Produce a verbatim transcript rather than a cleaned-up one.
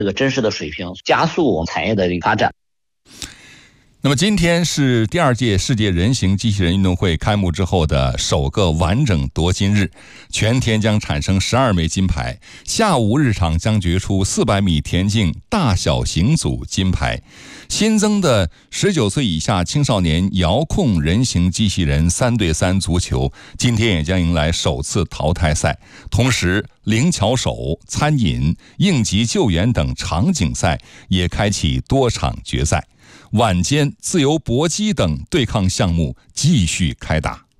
这个真实的水平，加速我们产业的这个发展。 那么今天是第二届世界人形机器人运动会开幕之后的首个完整夺金日，全天将产生十二枚金牌。下午日场将决出四百米田径大小型组金牌。新增的十九岁以下青少年遥控人形机器人三对三足球今天也将迎来首次淘汰赛，同时灵巧手、餐饮、应急救援等场景赛也开启多场决赛。晚间自由搏击等对抗项目继续开打。